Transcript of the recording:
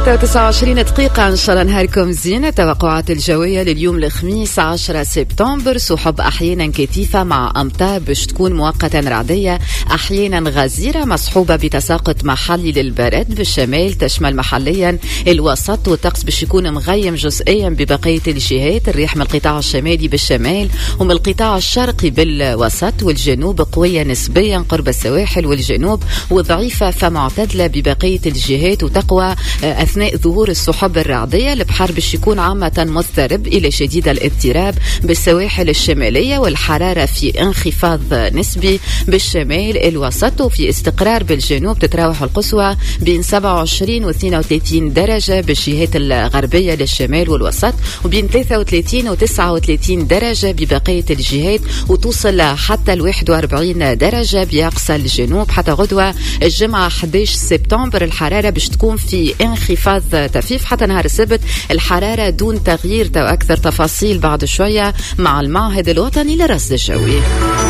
29 دقيقة. إن شاء الله نهاركم زين. التوقعات الجوية لليوم الخميس 10 سبتمبر: سحب أحيانا كثيفة مع أمطار باش تكون مؤقتا رعدية أحيانا غزيرة مصحوبة بتساقط محلي للبرد بالشمال، تشمل محليا الوسط، والطقس باش يكون مغيم جزئيا ببقية الجهات. الرياح من القطاع الشمالي بالشمال ومن القطاع الشرقي بالوسط والجنوب قوية نسبيا قرب السواحل والجنوب، وضعيفة فمعتدلة ببقية الجهات، وتقوى أثناء ظهور السحب الرعدية. البحر باش يكون عامة مضطرب إلى شديد الاضطراب بالسواحل الشمالية، والحرارة في انخفاض نسبي بالشمال الوسط، وفي استقرار بالجنوب. تتراوح القصوى بين 27 و 32 درجة بالجهات الغربية للشمال والوسط، وبين 33 و 39 درجة ببقية الجهات، وتوصل حتى ال 41 درجة بأقصى الجنوب. حتى غدوة الجمعة 11 سبتمبر الحرارة باش تكون في انخفاض طفيف حتى نهار السبت الحرارة دون تغيير. أكثر تفاصيل بعد شوية مع المعهد الوطني للرصد الجوي.